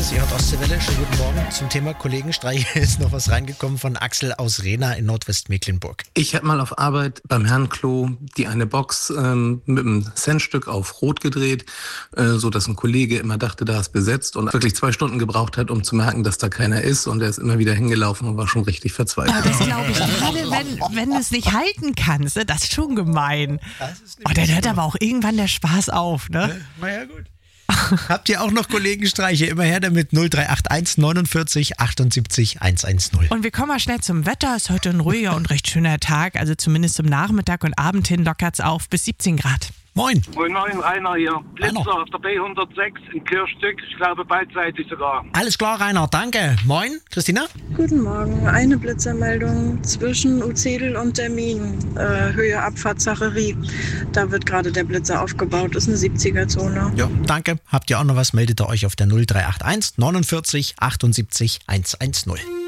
es, ihr hört Ostseewelle. Schönen guten Morgen. Zum Thema Kollegenstreiche ist noch was reingekommen von Axel aus Rehna in Nordwestmecklenburg. Ich habe mal auf Arbeit beim Herrenklo die eine Box mit einem Centstück auf Rot gedreht, so dass ein Kollege immer dachte, da ist besetzt und wirklich 2 Stunden gebraucht hat, um zu merken, dass da keiner ist. Und er ist immer wieder hingelaufen und war schon richtig verzweifelt. Oh, das glaube ich. Gerade wenn du es nicht halten kannst, ne? Das ist schon gemein. Dann hört aber auch irgendwann der Spaß auf, ne? Naja, gut. Habt ihr auch noch Kollegenstreiche? Immer her damit 0381 49 78 110. Und wir kommen mal schnell zum Wetter. Ist heute ein ruhiger und recht schöner Tag. Also zumindest zum Nachmittag und Abend hin lockert es auf bis 17 Grad. Moin. Moin, Rainer hier. Blitzer Rainer. auf der B106 in Kirchstück. Ich glaube beidseitig sogar. Alles klar, Rainer, danke. Moin, Christina? Guten Morgen. Eine Blitzermeldung zwischen Uzedel und Termin, Höhe Abfahrt Zacherie. Da wird gerade der Blitzer aufgebaut. Ist eine 70er-Zone. Ja, danke. Habt ihr auch noch was? Meldet ihr euch auf der 0381 49 78 110.